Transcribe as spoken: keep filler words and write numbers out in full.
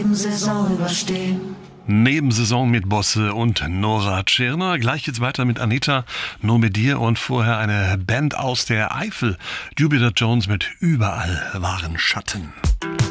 Saison überstehen. Nebensaison mit Bosse und Nora Tschirner. Gleich geht's weiter mit Anita, nur mit dir und vorher eine Band aus der Eifel. Jupiter Jones mit Überall waren Schatten.